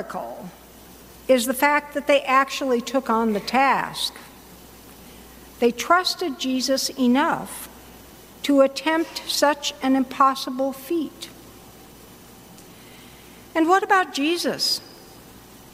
is the fact that they actually took on the task. They trusted Jesus enough to attempt such an impossible feat. And what about Jesus?